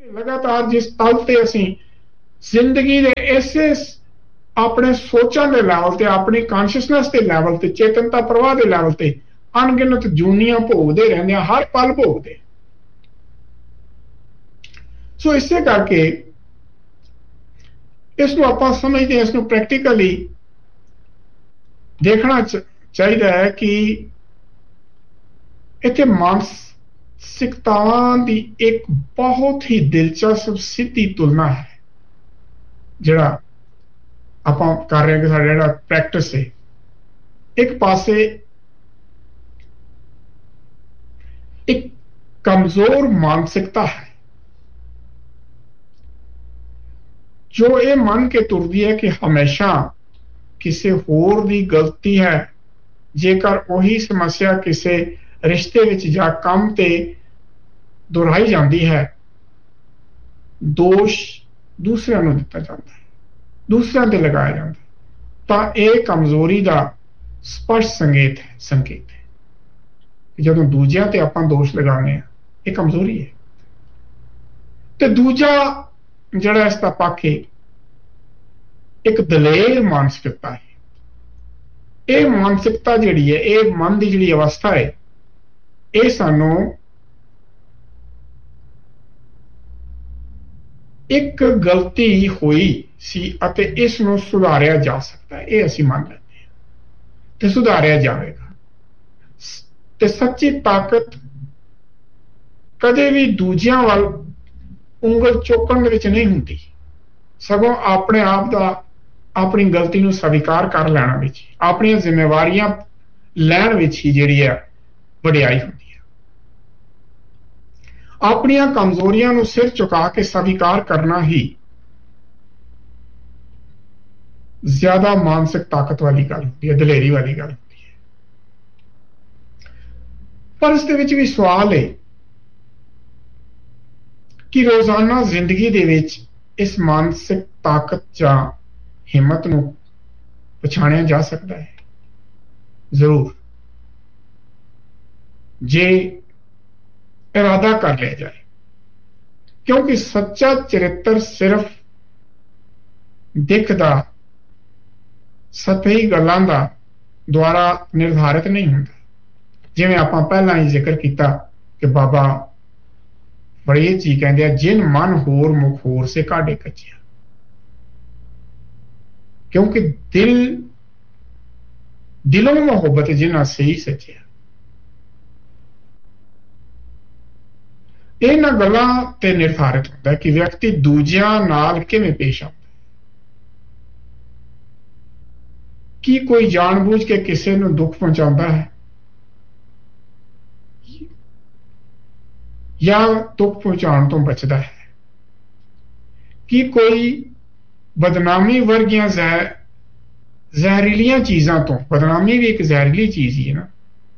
लगातार जिस तल ते असीं जिंदगी दे इसे अपने सोचां दे लैवल ते अपनी कॉन्शियसनेस के लैवल ते चेतनता प्रवाह के लैवल ते अनगिनत जूनियां भोगते रहंदे आ, हर पल भोगते। सो इसे करके इसनूं आपां समझदे हैं, इसनूं प्रैक्टिकली देखना चाहिए है कि इत्थे मानसिकतावां दी एक बहुत ही दिलचस्प सीधी तुलना है जिहड़ा आपां कर रहे हैं कि साडा जिहड़ा प्रैक्टिस है। एक पासे एक कमजोर मानसिकता है जो ये मन के तुरदी है कि हमेशा किसी होर दी गलती है, जेकर वही समस्या किसी रिश्ते विच जां काम ते दोहराई जाती है, दोष दूसरिਆਂ ਨੂੰ ਦਿੱਤਾ ਜਾਂਦਾ है, दूसरिਆਂ ते लगाया जाता है, तां यह कमजोरी का स्पष्ट संकेत है। ਜਦੋਂ ਦੂਜਿਆਂ ਤੇ ਆਪਾਂ ਦੋਸ਼ ਲਗਾਉਂਦੇ ਆ, ਇਹ ਕਮਜ਼ੋਰੀ ਹੈ। ਤੇ ਦੂਜਾ ਜਿਹੜਾ ਇਸ ਦਾ ਪੱਖ ਹੈ, ਇੱਕ ਦਲੇਰ ਮਾਨਸਿਕਤਾ ਹੈ। ਇਹ ਮਾਨਸਿਕਤਾ ਜਿਹੜੀ ਹੈ, ਇਹ ਮਨ ਦੀ ਜਿਹੜੀ ਅਵਸਥਾ ਹੈ, ਇਹ ਸਾਨੂੰ ਇੱਕ ਗਲਤੀ ਹੋਈ ਸੀ ਅਤੇ ਇਸ ਨੂੰ ਸੁਧਾਰਿਆ ਜਾ ਸਕਦਾ ਹੈ, ਇਹ ਅਸੀਂ ਮੰਨ ਲੈਂਦੇ ਹਾਂ ਤੇ ਸੁਧਾਰਿਆ ਜਾਵੇਗਾ। ਤੇ ਸੱਚੀ ਤਾਕਤ ਕਦੇ ਵੀ ਦੂਜਿਆਂ ਵੱਲ ਉਂਗਲ ਚੁੱਕਣ ਦੇ ਵਿੱਚ ਨਹੀਂ ਹੁੰਦੀ, ਸਗੋਂ ਆਪਣੇ ਆਪ ਦਾ ਆਪਣੀ ਗਲਤੀ ਨੂੰ ਸਵੀਕਾਰ ਕਰ ਲੈਣਾ ਵਿੱਚ, ਆਪਣੀਆਂ ਜ਼ਿੰਮੇਵਾਰੀਆਂ ਲੈਣ ਵਿੱਚ ਹੀ ਜਿਹੜੀ ਹੈ ਵਡਿਆਈ ਹੁੰਦੀ ਹੈ। ਆਪਣੀਆਂ ਕਮਜ਼ੋਰੀਆਂ ਨੂੰ ਸਿਰ ਝੁਕਾ ਕੇ ਸਵੀਕਾਰ ਕਰਨਾ ਹੀ ਜ਼ਿਆਦਾ ਮਾਨਸਿਕ ਤਾਕਤ ਵਾਲੀ ਗੱਲ ਹੁੰਦੀ ਹੈ, ਦਲੇਰੀ ਵਾਲੀ ਗੱਲ ਹੁੰਦੀ ਹੈ। ਪਰ ਇਸ ਦੇ ਵਿੱਚ ਵੀ ਸਵਾਲ ਹੈ ਕਿ ਰੋਜ਼ਾਨਾ ਜ਼ਿੰਦਗੀ ਦੇ ਵਿੱਚ ਇਸ ਮਾਨਸਿਕ ਤਾਕਤ ਜਾਂ ਹਿੰਮਤ ਨੂੰ ਪਛਾਣਿਆ ਜਾ ਸਕਦਾ ਹੈ। ਜ਼ਰੂਰ, ਜੇ ਇਰਾਦਾ ਕਰ ਲਿਆ ਜਾਏ, ਕਿਉਂਕਿ ਸੱਚਾ ਚਰਿੱਤਰ ਸਿਰਫ ਦਿਖਦਾ ਸਤਹੀ ਗੱਲਾਂ ਦਾ ਦੁਆਰਾ ਨਿਰਧਾਰਿਤ ਨਹੀਂ ਹੁੰਦਾ। ਜਿਵੇਂ ਆਪਾਂ ਪਹਿਲਾਂ ਹੀ ਜ਼ਿਕਰ ਕੀਤਾ ਕਿ ਬਾਬਾ ਬੜੇ ਜੀ ਕਹਿੰਦੇ ਆ, ਜਿਨ ਮਨ ਹੋਰ ਮੁਖ ਹੋਰ ਸੇ ਕਾਢੇ ਕੱਚਿਆ, क्योंकि दिलों में मोहब्बत जिन्ना सही सच्चिया। इन्हां गल्लां ते निर्धारित होता है कि व्यक्ति दूजियां नाल किवें पेश आता है। कि कोई जानबूझ के किसी नूं दुख पहुंचाता है या दुख पहुंचाने तो बचता है। कि कोई बदनामी वर्गियां जहरीलियां चीज़ों तो, बदनामी भी एक जहरीली चीज ही है ना,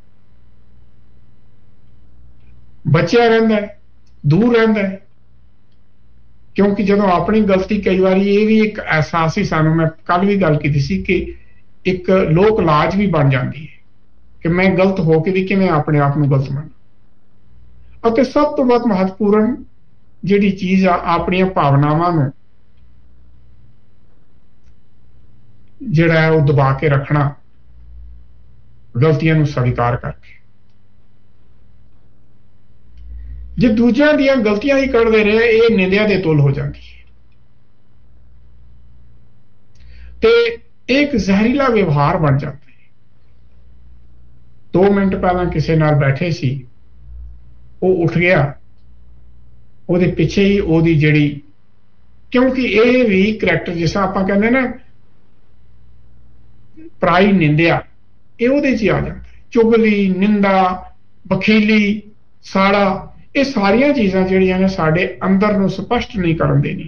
बचिया रहिंदा है, दूर रहिंदा है। क्योंकि जदों अपनी गलती कई बार ये भी एक एहसास ही सानू, मैं कल भी गल की सी कि एक लोक लाज भी बन जाती है कि मैं गलत होके भी किवें अपने आप नूं गलत मन्नां। अते सब तो बहुत महत्वपूर्ण जिहड़ी चीज़ आ, अपनी भावनावां नूं जिहड़ा है वो दबा के रखना, गलतियां नूं स्वीकार करके। जे दूजियां दीयां गलतियां ही करदे रहे, ये निंदिया दे तुल हो जाती है ते एक जहरीला व्यवहार बन जाता है। 2 मिनट पहला किसी नाल बैठे सी, वो उठ गया, ਉਹਦੇ ਪਿੱਛੇ ही ਉਹਦੀ ਜਿਹੜੀ, क्योंकि ये भी करैक्टर जिस आपां कहंदे ना पराई निंदिया, ये ਉਹਦੇ 'ਚ आ जाता है। चुगली, निंदा, बखीली, साड़ा, ये सारिया चीज़ां ਜਿਹੜੀਆਂ ਨੇ ਸਾਡੇ अंदर ਨੂੰ स्पष्ट नहीं करन देनी।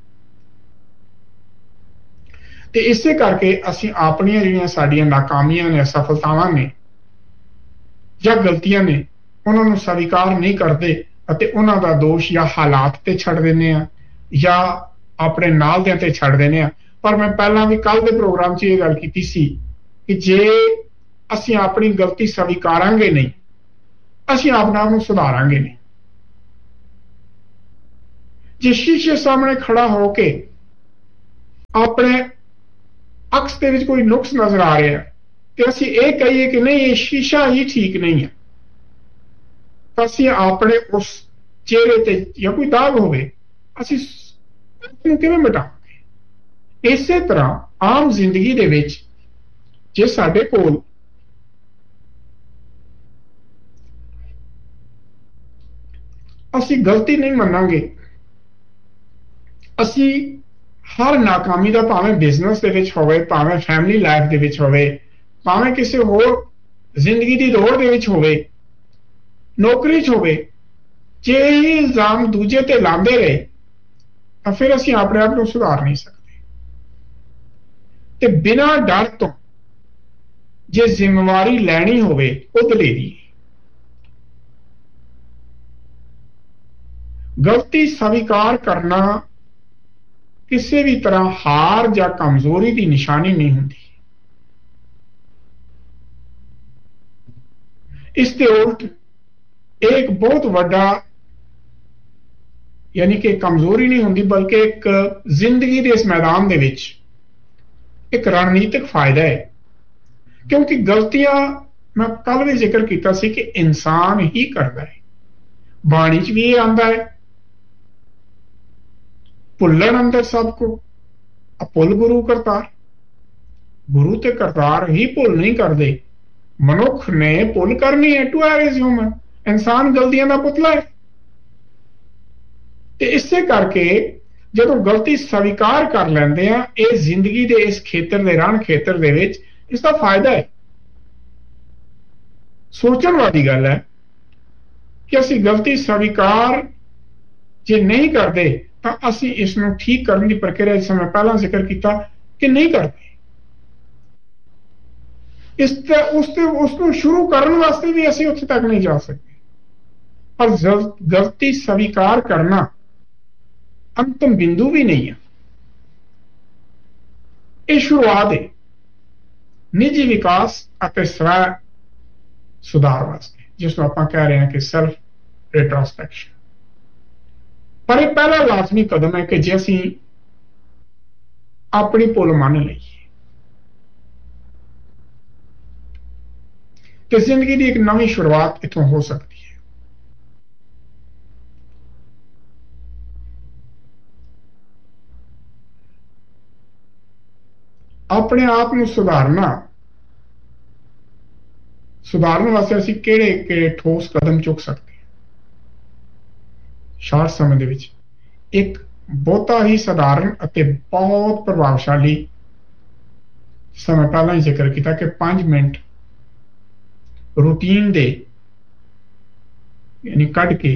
ਤੇ ਇਸੇ ਕਰਕੇ ਅਸੀਂ ਆਪਣੀਆਂ ਜਿਹੜੀਆਂ ਸਾਡੀਆਂ ਨਾਕਾਮੀਆਂ ਨੇ, ਅਸਫਲਤਾਵਾਂ ਨੇ ਜਾਂ ਗਲਤੀਆਂ ਨੇ, ਉਹਨਾਂ ਨੂੰ ਸਵੀਕਾਰ ਨਹੀਂ ਕਰਦੇ ਅਤੇ ਉਹਨਾਂ ਦਾ ਦੋਸ਼ ਜਾਂ ਹਾਲਾਤ ਤੇ ਛੱਡ ਦਿੰਦੇ ਆ ਜਾਂ ਆਪਣੇ ਨਾਲਦਿਆਂ ਤੇ ਛੱਡ ਦਿੰਦੇ ਆ। पर मैं पहला भी कल के प्रोग्राम च ये गल की सी कि जे असीं अपनी गलती स्वीकारांगे नहीं, असीं अपने आप नूं सुधारांगे नहीं। ਜੇ ਸ਼ੀਸ਼ੇ ਸਾਹਮਣੇ ਖੜਾ ਹੋ ਕੇ ਆਪਣੇ ਅਕਸ ਦੇ ਵਿੱਚ ਕੋਈ ਨੁਕਸ ਨਜ਼ਰ ਆ ਰਿਹਾ ਤੇ ਅਸੀਂ ਇਹ ਕਹੀਏ ਕਿ ਨਹੀਂ ਇਹ ਸ਼ੀਸ਼ਾ ਹੀ ਠੀਕ ਨਹੀਂ ਹੈ, ਤਾਂ ਅਸੀਂ ਆਪਣੇ ਉਸ ਚਿਹਰੇ ਤੇ ਜਾਂ ਕੋਈ ਦਾਗ ਹੋਵੇ ਅਸੀਂ ਉਸਨੂੰ ਕਿਵੇਂ ਮਿਟਾਵਾਂਗੇ? ਇਸੇ ਤਰ੍ਹਾਂ ਆਮ ਜ਼ਿੰਦਗੀ ਦੇ ਵਿੱਚ ਜੇ ਸਾਡੇ ਕੋਲ ਅਸੀਂ ਗਲਤੀ ਨਹੀਂ ਮੰਨਾਂਗੇ, ਅਸੀਂ ਹਰ ਨਾਕਾਮੀ ਦਾ ਭਾਵੇਂ ਬਿਜ਼ਨਸ ਦੇ ਵਿੱਚ ਹੋਵੇ, ਭਾਵੇਂ ਫੈਮਿਲੀ ਲਾਈਫ ਦੇ ਵਿੱਚ ਹੋਵੇ, ਭਾਵੇਂ ਕਿਸੇ ਹੋਰ ਜ਼ਿੰਦਗੀ ਦੀ ਦੌੜ ਦੇ ਵਿੱਚ ਹੋਵੇ, ਨੌਕਰੀ 'ਚ ਹੋਵੇ, ਜੇ ਇਹ ਇਲਜ਼ਾਮ ਦੂਜੇ ਤੇ ਲਾਉਂਦੇ ਰਹੇ ਤਾਂ ਫਿਰ ਅਸੀਂ ਆਪਣੇ ਆਪ ਨੂੰ ਸੁਧਾਰ ਨਹੀਂ ਸਕਦੇ। ਤੇ ਬਿਨਾਂ ਡਰ ਤੋਂ ਜੇ ਜ਼ਿੰਮੇਵਾਰੀ ਲੈਣੀ ਹੋਵੇ ਉਹ ਦਲੇਰੀ। ਗਲਤੀ ਸਵੀਕਾਰ ਕਰਨਾ ਕਿਸੇ ਵੀ ਤਰ੍ਹਾਂ ਹਾਰ ਜਾਂ ਕਮਜ਼ੋਰੀ ਦੀ ਨਿਸ਼ਾਨੀ ਨਹੀਂ ਹੁੰਦੀ। ਇਸ ਦੇ ਉਲਟ ਇਹ ਇੱਕ ਬਹੁਤ ਵੱਡਾ ਯਾਨੀ ਕਿ ਕਮਜ਼ੋਰੀ ਨਹੀਂ ਹੁੰਦੀ, ਬਲਕਿ ਇੱਕ ਜ਼ਿੰਦਗੀ ਦੇ ਇਸ ਮੈਦਾਨ ਦੇ ਵਿੱਚ ਇੱਕ ਰਣਨੀਤਿਕ ਫਾਇਦਾ ਹੈ। ਕਿਉਂਕਿ ਗਲਤੀਆਂ ਮੈਂ ਕੱਲ ਵੀ ਜ਼ਿਕਰ ਕੀਤਾ ਸੀ ਕਿ ਇਨਸਾਨ ਹੀ ਕਰਦਾ ਹੈ। ਬਾਣੀ 'ਚ ਵੀ ਇਹ ਆਉਂਦਾ ਹੈ, ਭੁੱਲਣ ਅੰਦਰ ਸਭ ਕੋ ਅਭੁੱਲ ਗੁਰੂ ਕਰਤਾਰ। ਗੁਰੂ ਤੇ ਕਰਤਾਰ ਹੀ ਭੁੱਲ ਨਹੀਂ ਕਰਦੇ, ਮਨੁੱਖ ਨੇ ਭੁੱਲ ਕਰਨੀ ਹੈ। ਟੂ ਐਰ ਇਜ਼ ਹਿਊਮਨ, ਇਨਸਾਨ ਗਲਤੀਆਂ ਦਾ ਪੁਤਲਾ ਹੈ। ਤੇ ਇਸੇ ਕਰਕੇ ਜਦੋਂ ਗਲਤੀ ਸਵੀਕਾਰ ਕਰ ਲੈਂਦੇ ਆ, ਇਹ ਜ਼ਿੰਦਗੀ ਦੇ ਇਸ ਖੇਤਰ ਦੇ ਰਣ ਖੇਤਰ ਦੇ ਵਿੱਚ ਇਸ ਦਾ ਫਾਇਦਾ ਹੈ। ਸੋਚਣ ਵਾਲੀ ਗੱਲ ਹੈ ਕਿ ਅਸੀਂ ਗਲਤੀ ਸਵੀਕਾਰ ਜੇ ਨਹੀਂ ਕਰਦੇ ਤਾਂ ਅਸੀਂ ਇਸ ਨੂੰ ਠੀਕ ਕਰਨ ਦੀ ਪ੍ਰਕਿਰਿਆ ਜਿਸ ਮੈਂ ਪਹਿਲਾਂ ਜ਼ਿਕਰ ਕੀਤਾ ਕਿ ਨਹੀਂ ਕਰਦੇ। ਉਸ ਨੂੰ ਸ਼ੁਰੂ ਕਰਨ ਵਾਸਤੇ ਵੀ ਅਸੀਂ ਉੱਥੇ ਤੱਕ ਨਹੀਂ ਜਾ ਸਕਦੇ। ਪਰ ਗਲਤੀ ਸਵੀਕਾਰ ਕਰਨਾ ਅੰਤਮ ਬਿੰਦੂ ਵੀ ਨਹੀਂ ਹੈ, ਇਹ ਸ਼ੁਰੂਆਤ ਹੈ ਨਿੱਜੀ ਵਿਕਾਸ ਅਤੇ ਸਵੈ ਸੁਧਾਰ ਵਾਸਤੇ, ਜਿਸ ਨੂੰ ਆਪਾਂ ਕਹਿ ਰਹੇ ਹਾਂ ਕਿ ਸੈਲਫ ਰਿਟਰੋਸਪੈਕਸ਼ਨ। ਪਰ ਇਹ ਪਹਿਲਾ ਲਾਜ਼ਮੀ ਕਦਮ ਹੈ ਕਿ ਜੇ ਅਸੀਂ ਆਪਣੀ ਭੁੱਲ ਮੰਨ ਲਈਏ ਤੇ ਜ਼ਿੰਦਗੀ ਦੀ ਇੱਕ ਨਵੀਂ ਸ਼ੁਰੂਆਤ ਇੱਥੋਂ ਹੋ ਸਕਦੀ ਹੈ। ਆਪਣੇ ਆਪ ਨੂੰ ਸੁਧਾਰਨ ਵਾਸਤੇ ਅਸੀਂ ਕਿਹੜੇ ਠੋਸ ਕਦਮ ਚੁੱਕ ਸਕਦੇ ਹਾਂ? ਸ਼ਾਰਟ ਸਮੇਂ ਦੇ ਵਿੱਚ ਇੱਕ ਬਹੁਤਾ ਹੀ ਸਧਾਰਨ ਅਤੇ ਬਹੁਤ ਪ੍ਰਭਾਵਸ਼ਾਲੀ, ਸਮੇਂ ਪਹਿਲਾਂ ਹੀ ਜ਼ਿਕਰ ਕੀਤਾ ਕਿ 5 ਮਿੰਟ ਰੂਟੀਨ ਦੇ ਯਾਨੀ ਕੱਢ ਕੇ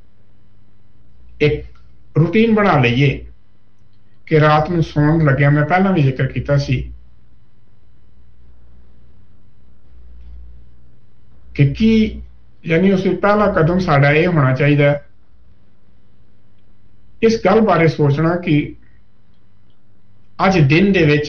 ਇੱਕ ਰੂਟੀਨ ਬਣਾ ਲਈਏ ਕਿ ਰਾਤ ਨੂੰ ਸੌਣ ਲੱਗਿਆ, ਮੈਂ ਪਹਿਲਾਂ ਵੀ ਜ਼ਿਕਰ ਕੀਤਾ ਸੀ ਕਿ ਕੀ ਯਾਨੀ ਉਸ ਵਿੱਚ ਪਹਿਲਾ ਕਦਮ ਸਾਡਾ ਇਹ ਹੋਣਾ ਚਾਹੀਦਾ ਹੈ ਇਸ ਗੱਲ ਬਾਰੇ ਸੋਚਣਾ ਕਿ ਅੱਜ ਦਿਨ ਦੇ ਵਿੱਚ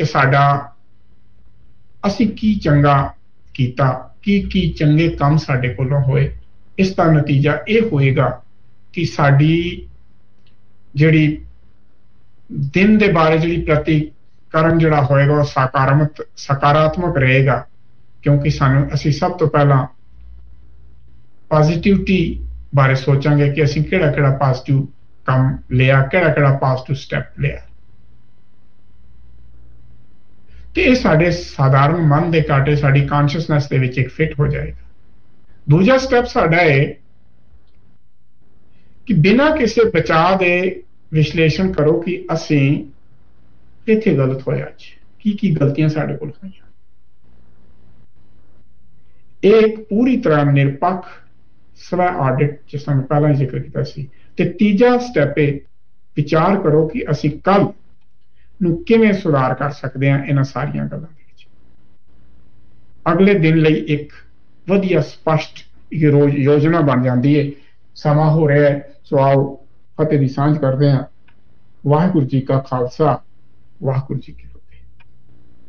ਅਸੀਂ ਕੀ ਚੰਗਾ ਕੀਤਾ, ਕੀ ਚੰਗੇ ਕੰਮ ਸਾਡੇ ਕੋਲੋਂ ਹੋਏ। ਇਸ ਦਾ ਨਤੀਜਾ ਇਹ ਹੋਏਗਾ ਕਿ ਸਾਡੀ ਜਿਹੜੀ ਦਿਨ ਦੇ ਬਾਰੇ ਜਿਹੜੀ ਪ੍ਰਤੀਕਰਮ ਜਿਹੜਾ ਹੋਏਗਾ ਉਹ ਸਕਾਰਾਤਮਕ ਰਹੇਗਾ, ਕਿਉਂਕਿ ਅਸੀਂ ਸਭ ਤੋਂ ਪਹਿਲਾਂ ਪੋਜ਼ਿਟਿਵਿਟੀ ਬਾਰੇ ਸੋਚਾਂਗੇ ਕਿ ਅਸੀਂ ਕਿਹੜਾ ਪੋਜ਼ਿਟਿਵ ਕੰਮ ਲਿਆ, ਕਿਹੜਾ ਪੋਜ਼ਿਟਿਵ ਸਟੈਪ ਲਿਆ। ਤੇ ਇਹ ਸਾਡੇ ਸਾਧਾਰਨ ਮਨ ਦੇ ਕਾਟੇ ਸਾਡੀ ਕੌਨਸ਼ੀਅਸਨੈਸ ਦੇ ਵਿੱਚ ਇੱਕ ਫਿੱਟ ਹੋ ਜਾਏਗਾ। ਦੂਜਾ ਸਟੈਪ ਸਾਡਾ ਹੈ ਕਿ ਬਿਨਾਂ ਕਿਸੇ ਬਚਾਅ ਦੇ ਵਿਸ਼ਲੇਸ਼ਣ ਕਰੋ ਕਿ ਅਸੀਂ ਕਿੱਥੇ ਗਲਤ ਹੋਇਆ, ਅੱਜ ਕੀ ਗਲਤੀਆਂ ਸਾਡੇ ਕੋਲ ਹੋਈਆਂ। ਇਹ ਇੱਕ ਪੂਰੀ ਤਰ੍ਹਾਂ ਨਿਰਪੱਖ ਸਵੈ ਆਡਿਟ ਜਿਸ ਤਰ੍ਹਾਂ ਮੈਂ ਪਹਿਲਾਂ ਜ਼ਿਕਰ ਕੀਤਾ ਸੀ। ਤੇ ਤੀਜਾ ਸਟੈਪ ਹੈ ਵਿਚਾਰ ਕਰੋ ਕਿ ਅਸੀਂ ਕੱਲ ਨੂੰ ਕਿਵੇਂ ਸੁਧਾਰ ਕਰ ਸਕਦੇ ਹਾਂ ਇਹਨਾਂ ਸਾਰੀਆਂ ਗੱਲਾਂ ਦੇ ਵਿੱਚ। ਅਗਲੇ ਦਿਨ ਲਈ ਇੱਕ ਵਧੀਆ ਸਪਸ਼ਟ ਯੋਜਨਾ ਬਣ ਜਾਂਦੀ ਹੈ। ਸਮਾਂ ਹੋ ਰਿਹਾ ਹੈ, ਸੋ ਆਓ ਫਤਿਹ ਦੀ ਸਾਂਝ ਕਰਦੇ ਹਾਂ। ਵਾਹਿਗੁਰੂ ਜੀ ਕਾ ਖਾਲਸਾ, ਵਾਹਿਗੁਰੂ ਜੀ ਕੀ